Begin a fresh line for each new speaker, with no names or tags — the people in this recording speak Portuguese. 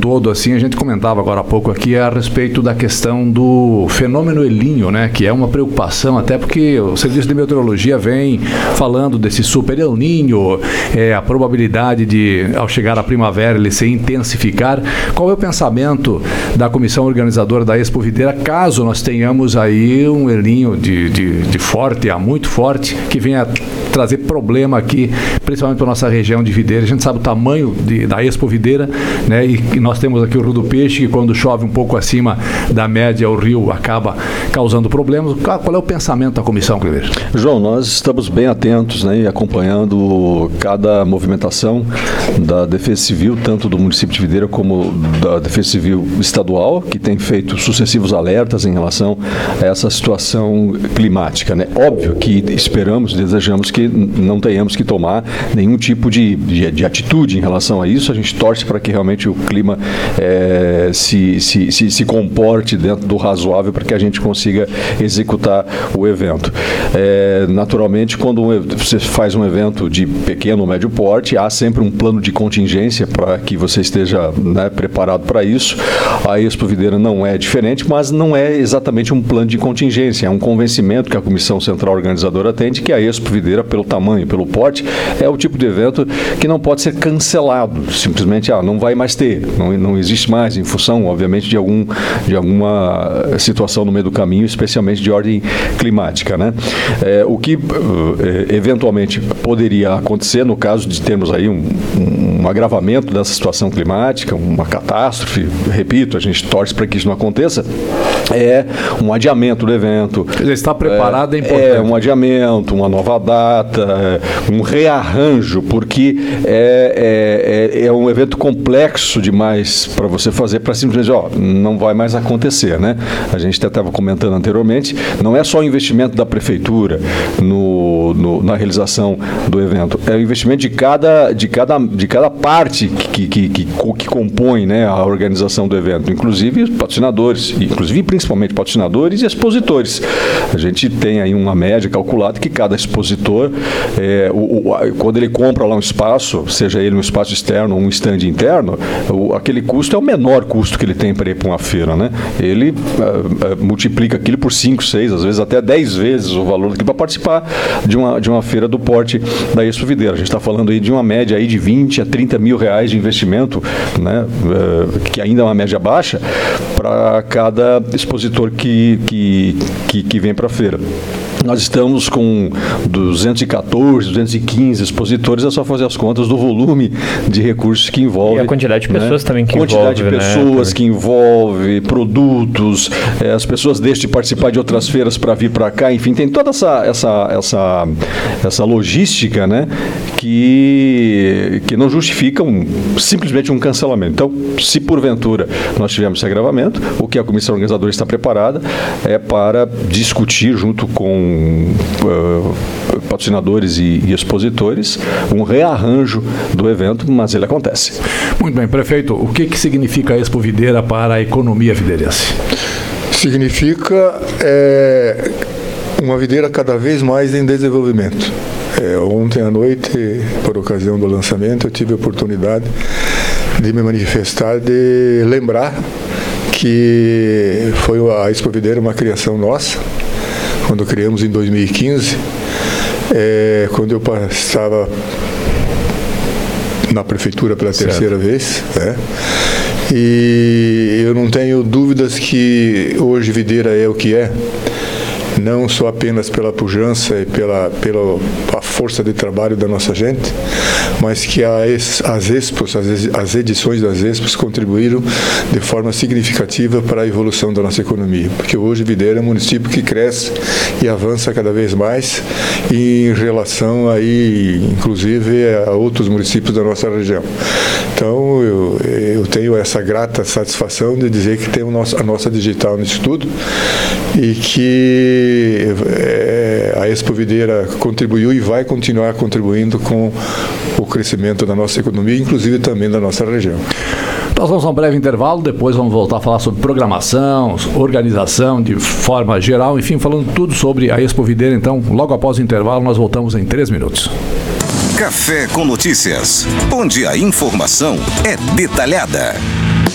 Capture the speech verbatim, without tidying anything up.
todo, assim, a gente comentava agora há pouco aqui a respeito da questão do fenômeno El Niño, né, que é uma preocupação, até porque o Serviço de Meteorologia vem falando desse super El Niño, é, a probabilidade de, ao chegar a primavera, ele se intensificar. Qual é o pensamento da comissão organizadora da Expo Videira, caso nós tenhamos aí um El Niño de, de, de forte a muito forte, que venha trazer problema aqui, principalmente para a nossa região de Videira? A gente sabe o tamanho de, da Expo Videira, né? E, e nós temos aqui o Rio do Peixe, que quando chove um pouco acima da média, o rio acaba causando problemas. Qual, qual é o pensamento da comissão, Cleber?
João, nós estamos bem atentos, né, e acompanhando cada movimentação da Defesa Civil, tanto do município de Videira como da Defesa Civil estadual, que tem feito sucessivos alertas em relação a essa situação climática, né? Óbvio que esperamos, desejamos que não tenhamos que tomar nenhum tipo de, de, de atitude em relação a isso. A gente torce para que realmente o clima é, se, se, se, se comporte dentro do razoável para que a gente consiga executar o evento. É, naturalmente, quando você faz um evento de pequeno ou médio porte, há sempre um plano de contingência para que você esteja, né, preparado para isso. A Expo Videira não é diferente, mas não é exatamente um plano de contingência, é um convencimento que a Comissão Central Organizadora tem de que a Expo Videira, pelo tamanho, pelo porte, é o tipo de evento que não pode ser cancelado, simplesmente, ah, não vai mais ter, não, não existe mais, em função, obviamente, de, algum, de alguma situação no meio do caminho, especialmente de ordem climática, né? É, o que, é, eventualmente, poderia acontecer, no caso de termos aí um, um agravamento dessa situação climática, uma catástrofe, repito, a gente torce para que isso não aconteça, é um adiamento do evento.
Ele está preparado, é, é importante.
É um adiamento, uma nova data, um rearranjo, porque é, é, é um evento complexo demais para você fazer, para simplesmente, ó, não vai mais acontecer, né? A gente até estava comentando anteriormente, não é só o investimento da prefeitura no, no, na realização do evento, é o investimento de cada, de cada, de cada parte que, que, que, que compõe, né, a organização do evento, inclusive patrocinadores, inclusive principalmente patrocinadores e expositores. A gente tem aí uma média calculada que cada expositor, é, o, o, quando ele compra lá um espaço, seja ele um espaço externo ou um stand interno, o, aquele custo é o menor custo que ele tem para ir para uma feira, né? Ele uh, uh, multiplica aquilo por cinco, seis, às vezes até dez vezes o valor para participar de uma, de uma feira do porte da Expo Videira. A gente está falando aí de uma média aí de vinte a trinta mil reais de investimento, né? Uh, que ainda é uma média baixa, para cada expositor que, que, que, que vem para a feira. Nós estamos com duzentos e quatorze, duzentos e quinze expositores, é só fazer as contas do volume de recursos que envolve.
E a quantidade de pessoas, né, também que
quantidade
envolve.
Quantidade de pessoas, né, que envolve, produtos, é, as pessoas deixam de participar de outras feiras para vir para cá, enfim, tem toda essa, essa, essa, essa logística, né, que, que não justifica um, simplesmente um cancelamento. Então, se porventura nós tivermos esse agravamento, o que a comissão organizadora está preparada é para discutir junto com Uh, patrocinadores e, e expositores um rearranjo do evento, mas ele acontece.
Muito bem, prefeito, o que, que significa a Expo Videira para a economia videirense?
Significa é, uma videira cada vez mais em desenvolvimento. É, ontem à noite, por ocasião do lançamento, eu tive a oportunidade de me manifestar, de lembrar que foi a Expo Videira uma criação nossa, quando criamos em dois mil e quinze, é, quando eu estava na prefeitura pela certo. terceira vez, né? E eu não tenho dúvidas que hoje Videira é o que é, não só apenas pela pujança e pela, pela a força de trabalho da nossa gente, mas que as, as expos, as, as edições das expos contribuíram de forma significativa para a evolução da nossa economia, porque hoje Videira é um município que cresce e avança cada vez mais em relação aí, inclusive, a outros municípios da nossa região. Então, eu, eu tenho essa grata satisfação de dizer que tem o nosso, a nossa digital nisso tudo e que é, a Expo Videira contribuiu e vai continuar contribuindo com o crescimento da nossa economia, inclusive também da nossa região.
Nós vamos a um breve intervalo, depois vamos voltar a falar sobre programação, organização de forma geral, enfim, falando tudo sobre a Expo Videira. Então, logo após o intervalo, nós voltamos em três minutos.
Café com Notícias, onde a informação é detalhada.